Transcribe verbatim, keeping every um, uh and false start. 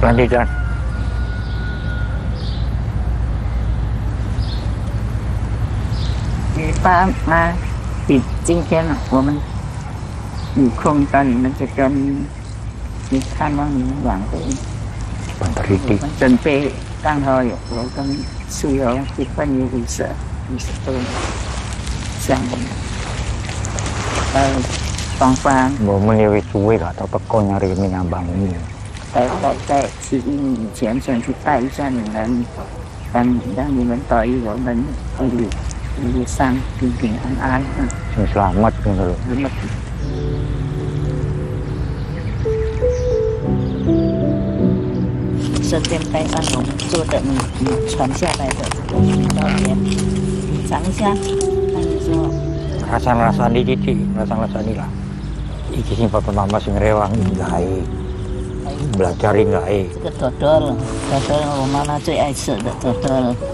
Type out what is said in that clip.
lanjutkan. 你爸妈，比今天我们有空到你们这边，你看望你们两个人， Pendidik. 我们准备刚好有我跟室友去办一个事，一十多项目，呃，双方 Mau menyuwi suwe gak atau peko nyari menyambang ini. 在在在起因以前先去拜一下你们，让让你们保佑我们一路一路上平平安安。嗯 Sing selamat ngono lho. Selamat. 顺便带上我们做的你你传下来的照片，你尝一下，看你说。 Rasan-rasani titik, rasan-rasani lah. Iki sing papa mama sing rewang gawe. Belajar gawe. 这个朵朵了，朵朵我妈妈最爱吃的朵朵了。